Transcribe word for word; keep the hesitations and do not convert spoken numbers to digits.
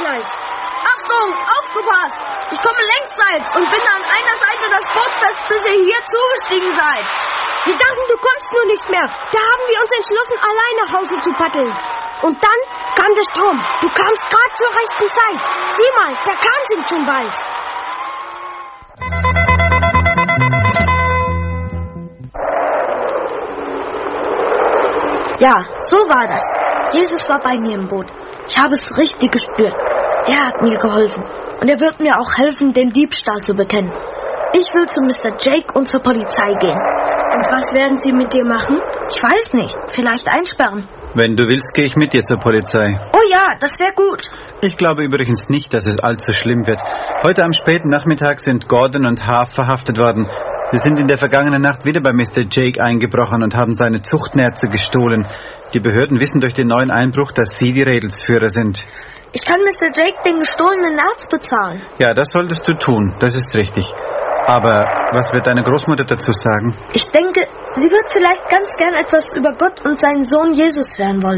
gleich. Achtung, aufgepasst! Ich komme längsseits und bin an einer Seite des Boots fest, bis ihr hier zugestiegen seid. Wir dachten, du kommst nur nicht mehr. Da haben wir uns entschlossen, allein nach Hause zu paddeln. Und dann kam der Sturm. Du kamst gerade zur rechten Zeit. Sieh mal, der Kahn sinkt schon bald. Ja, so war das. Jesus war bei mir im Boot. Ich habe es richtig gespürt. Er hat mir geholfen. Und er wird mir auch helfen, den Diebstahl zu bekennen. Ich will zu Mister Jake und zur Polizei gehen. Und was werden sie mit dir machen? Ich weiß nicht. Vielleicht einsperren. Wenn du willst, gehe ich mit dir zur Polizei. Oh ja, das wäre gut. Ich glaube übrigens nicht, dass es allzu schlimm wird. Heute am späten Nachmittag sind Gordon und Half verhaftet worden. Sie sind in der vergangenen Nacht wieder bei Mister Jake eingebrochen und haben seine Zuchtnerze gestohlen. Die Behörden wissen durch den neuen Einbruch, dass sie die Rädelsführer sind. Ich kann Mister Jake den gestohlenen Nerz bezahlen. Ja, das solltest du tun. Das ist richtig. Aber was wird deine Großmutter dazu sagen? Ich denke, sie wird vielleicht ganz gern etwas über Gott und seinen Sohn Jesus lernen wollen.